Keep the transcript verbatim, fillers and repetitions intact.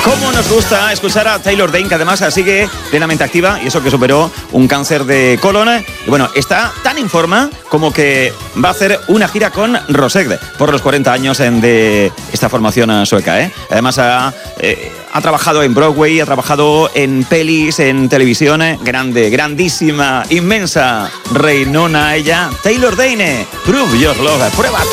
Cómo nos gusta escuchar a Taylor Dayne, que además sigue plenamente activa, y eso que superó un cáncer de colon. Y bueno, está tan en forma como que va a hacer una gira con Rosegg por los cuarenta años de esta formación sueca, ¿eh? Además ha, eh, ha trabajado en Broadway, ha trabajado en pelis, en televisión. Grande, grandísima, inmensa, reinona ella, Taylor Dayne. Prove Your Love. Prueba